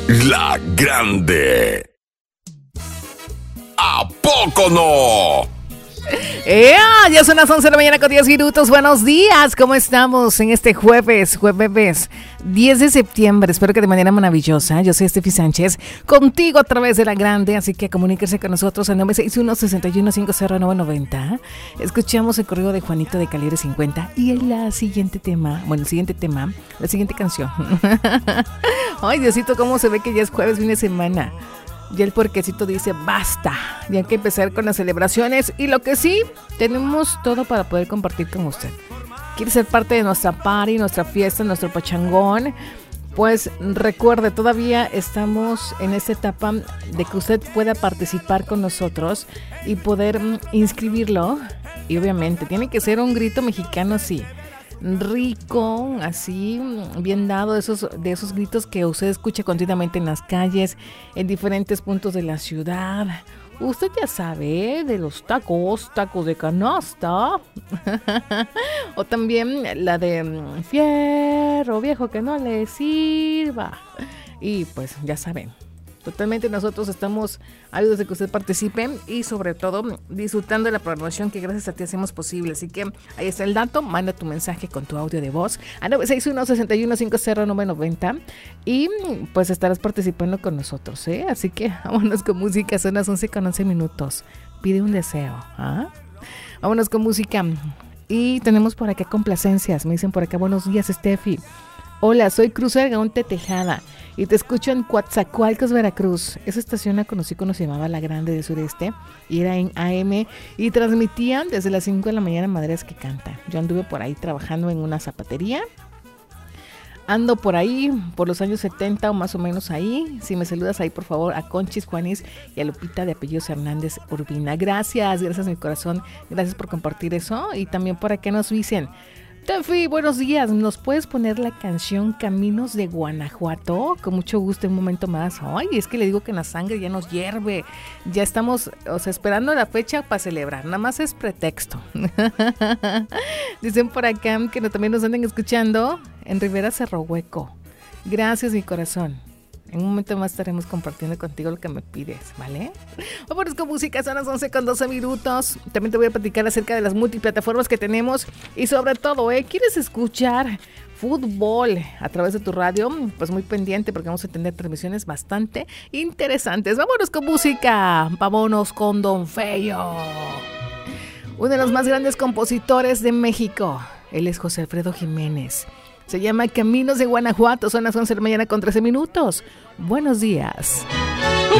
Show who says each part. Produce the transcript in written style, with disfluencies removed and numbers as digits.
Speaker 1: La Grande. ¿A poco no?
Speaker 2: Ya son las 11 de la mañana con 10 minutos. Buenos días, ¿cómo estamos en este jueves 10 de septiembre? Espero que de manera maravillosa. Yo soy Estefi Sánchez, contigo a través de La Grande, así que comuníquese con nosotros al 961-61-50990. Escuchamos el correo de Juanito de Calibre 50 y el siguiente canción. Ay, Diosito, cómo se ve que ya es jueves, fin de semana. Ya el puerquecito dice basta, ya hay que empezar con las celebraciones y lo que sí, tenemos todo para poder compartir con usted. ¿Quiere ser parte de nuestra party, nuestra fiesta, nuestro pachangón? Pues recuerde, todavía estamos en esta etapa de que usted pueda participar con nosotros y poder inscribirlo. Y obviamente tiene que ser un grito mexicano así, rico, así, bien dado, de esos gritos que usted escucha continuamente en las calles, en diferentes puntos de la ciudad. Usted ya sabe, de los tacos de canasta. O también la de fierro viejo que no le sirva. Y pues ya saben, totalmente nosotros estamos ávidos de que usted participe y sobre todo disfrutando de la programación que gracias a ti hacemos posible. Así que ahí está el dato, manda tu mensaje con tu audio de voz a 961-61-50990 y pues estarás participando con nosotros, ¿eh? Así que vámonos con música, son las 11:11. Pide un deseo, ¿ah? Vámonos con música y tenemos por acá complacencias. Me dicen por acá, buenos días, Estefi. Hola, soy Cruz Gaonte Tejada y te escucho en Coatzacoalcos, Veracruz. Esa estación la conocí cuando se llamaba La Grande de Sureste y era en AM y transmitían desde las 5 de la mañana Madres que Canta. Yo anduve por ahí trabajando en una zapatería. Ando por ahí, por los años 70 o más o menos ahí. Si me saludas ahí, por favor, a Conchis Juanis y a Lupita de apellidos Hernández Urbina. Gracias mi corazón. Gracias por compartir eso. Y también por acá nos dicen... Tefi, buenos días. ¿Nos puedes poner la canción Caminos de Guanajuato? Con mucho gusto, un momento más. Ay, es que le digo que la sangre ya nos hierve. Ya estamos, esperando la fecha para celebrar. Nada más es pretexto. Dicen por acá que también nos anden escuchando en Rivera Cerro Hueco. Gracias, mi corazón. En un momento más estaremos compartiendo contigo lo que me pides, ¿vale? Vámonos con música, son las 11:12. También te voy a platicar acerca de las multiplataformas que tenemos y sobre todo, ¿quieres escuchar fútbol a través de tu radio? Pues muy pendiente porque vamos a tener transmisiones bastante interesantes. Vámonos con música, vámonos con Don Feyo, uno de los más grandes compositores de México. Él es José Alfredo Jiménez. Se llama Caminos de Guanajuato. Son las 11 de la mañana con 13 minutos. Buenos días.